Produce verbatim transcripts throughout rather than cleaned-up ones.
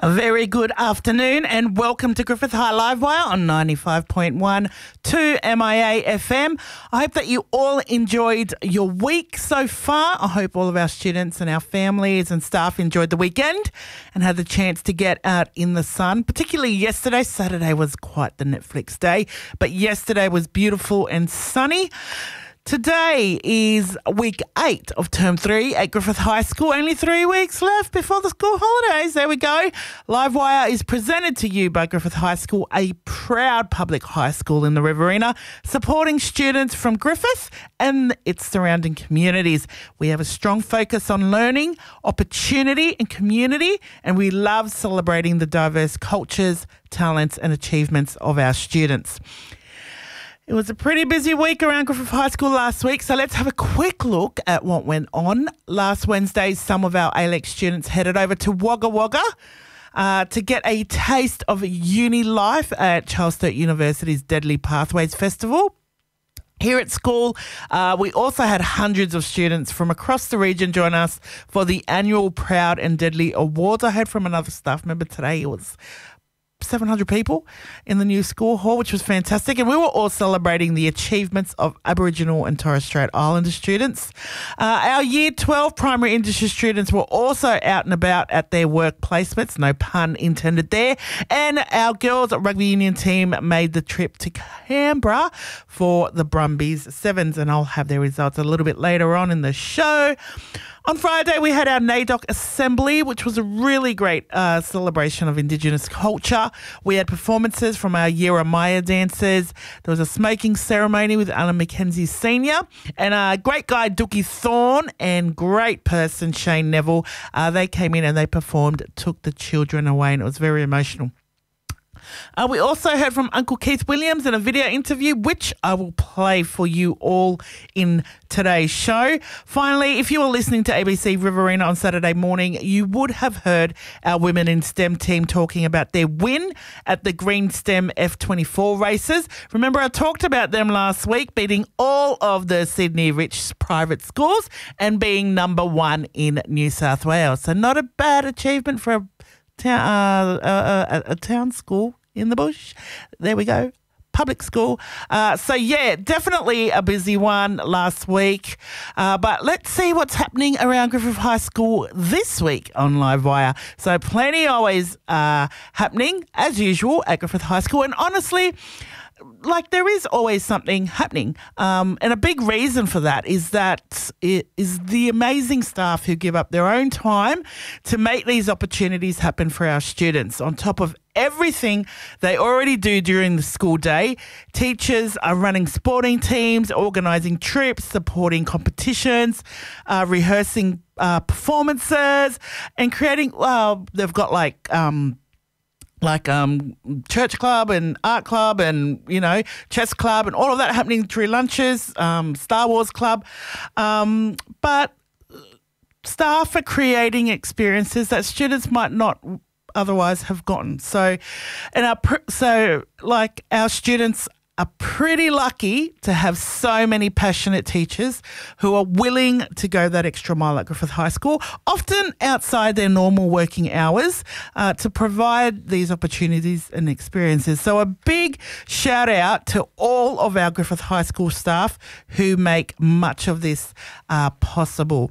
A very good afternoon and welcome to Griffith High Livewire on ninety-five point one to M I A F M. I hope that you all enjoyed your week so far. I hope all of our students and our families and staff enjoyed the weekend and had the chance to get out in the sun, particularly yesterday. Saturday was quite the Netflix day, but yesterday was beautiful and sunny. Today is week eight of term three at Griffith High School. Only three weeks left before the school holidays. There we go. Livewire is presented to you by Griffith High School, a proud public high school in the Riverina, supporting students from Griffith and its surrounding communities. We have a strong focus on learning, opportunity and community, and we love celebrating the diverse cultures, talents and achievements of our students. It was a pretty busy week around Griffith High School last week, so let's have a quick look at what went on. Last Wednesday, some of our A L E X students headed over to Wagga Wagga uh, to get a taste of uni life at Charles Sturt University's Deadly Pathways Festival. Here at school, uh, we also had hundreds of students from across the region join us for the annual Proud and Deadly Awards. I heard from another staff member today it was seven hundred people in the new school hall, which was fantastic. And we were all celebrating the achievements of Aboriginal and Torres Strait Islander students. Uh, our Year twelve primary industry students were also out and about at their work placements, no pun intended there. And our girls rugby union team made the trip to Canberra for the Brumbies Sevens, and I'll have their results a little bit later on in the show. On Friday, we had our NAIDOC Assembly, which was a really great uh, celebration of Indigenous culture. We had performances from our Yeremia dancers. There was a smoking ceremony with Alan McKenzie Senior and a great guy, Dookie Thorne, and great person, Shane Neville. Uh, they came in and they performed, took the children away, and it was very emotional. Uh, we also heard from Uncle Keith Williams in a video interview, which I will play for you all in today's show. Finally, if you were listening to A B C Riverina on Saturday morning, you would have heard our Women in STEM team talking about their win at the Green STEM F twenty-four races. Remember, I talked about them last week, beating all of the Sydney Rich private schools and being number one in New South Wales. So not a bad achievement for a town, uh, uh, a, a town school in the bush. There we go. Public school. Uh, so, yeah, definitely a busy one last week. Uh, but let's see what's happening around Griffith High School this week on Livewire. So plenty always uh, happening, as usual, at Griffith High School. And honestly, like there is always something happening. Um, and a big reason for that is that it is the amazing staff who give up their own time to make these opportunities happen for our students. On top of everything they already do during the school day, teachers are running sporting teams, organising trips, supporting competitions, uh, rehearsing uh, performances and creating, well, they've got like... Um, like um, church club and art club and, you know, chess club and all of that happening through lunches, um, Star Wars club. Um, but staff are creating experiences that students might not otherwise have gotten. So, and our, so like our students are pretty lucky to have so many passionate teachers who are willing to go that extra mile at Griffith High School, often outside their normal working hours, uh, to provide these opportunities and experiences. So a big shout out to all of our Griffith High School staff who make much of this uh, possible.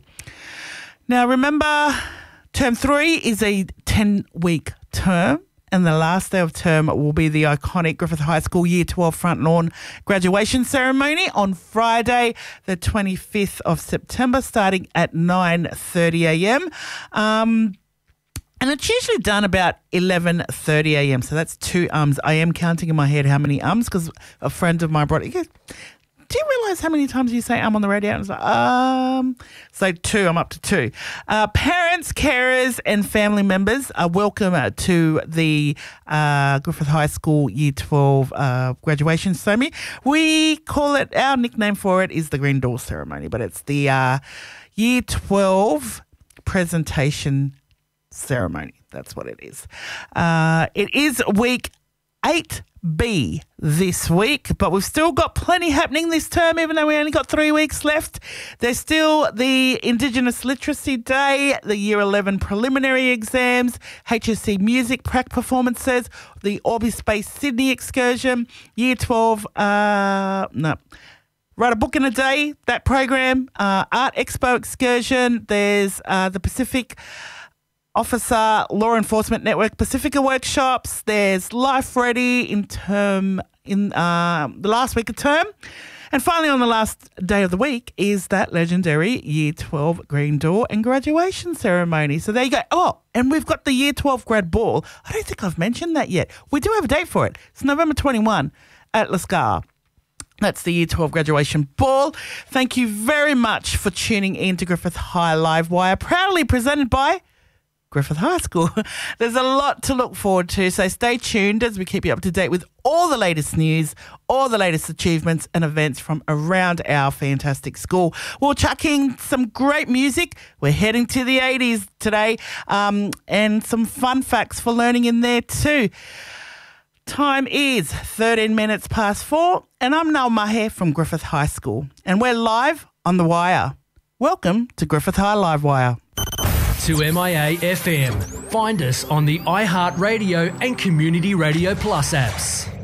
Now remember, term three is a ten-week term. And the last day of term will be the iconic Griffith High School Year twelve front lawn graduation ceremony on Friday, the twenty-fifth of September, starting at nine thirty a.m. Um, and it's usually done about eleven thirty a.m. So that's two ums. I am counting in my head how many ums because a friend of mine brought it. Do you realise how many times you say um on the radio? And it's like, um, so two, I'm up to two. Uh, parents, carers and family members are welcome to the uh, Griffith High School Year twelve uh, graduation ceremony. We call it, our nickname for it is the Green Door Ceremony, but it's the uh, Year twelve presentation ceremony. That's what it is. Uh, it is week eight B this week, but we've still got plenty happening this term, even though we only got three weeks left. There's still the Indigenous Literacy Day, the Year eleven preliminary exams, H S C music prac performances, the Orbi Space Sydney excursion, Year twelve, uh, no, Write a Book in a Day, that program, uh, Art Expo excursion, there's uh, the Pacific Officer Law Enforcement Network Pacifica workshops. There's Life Ready in term in uh, the last week of term. And finally, on the last day of the week is that legendary Year twelve Green Door and graduation ceremony. So there you go. Oh, and we've got the Year twelve grad ball. I don't think I've mentioned that yet. We do have a date for it. It's November twenty-first at Lascar. That's the Year twelve graduation ball. Thank you very much for tuning in to Griffith High Live Wire, proudly presented by Griffith High School. There's a lot to look forward to, so stay tuned as we keep you up to date with all the latest news, all the latest achievements and events from around our fantastic school. We'll chuck in some great music. We're heading to the eighties today, um, and some fun facts for learning in there too. Time is thirteen minutes past four, and I'm Nal Maher from Griffith High School, and we're live on The Wire. Welcome to Griffith High Live Wire. To M I A F M. Find us on the iHeartRadio and Community Radio Plus apps.